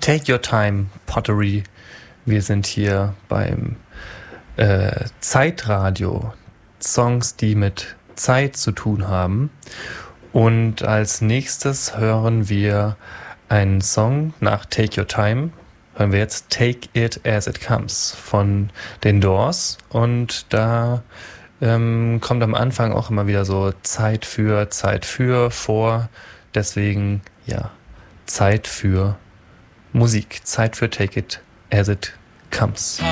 Take Your Time, Pottery. Wir sind hier beim Zeitradio. Songs, die mit Zeit zu tun haben. Und als nächstes hören wir einen Song nach Take Your Time. Hören wir jetzt Take It As It Comes von den Doors. Und da kommt am Anfang auch immer wieder so Zeit für vor. Deswegen, ja, Zeit für Musik. Zeit für Take It As It Comes.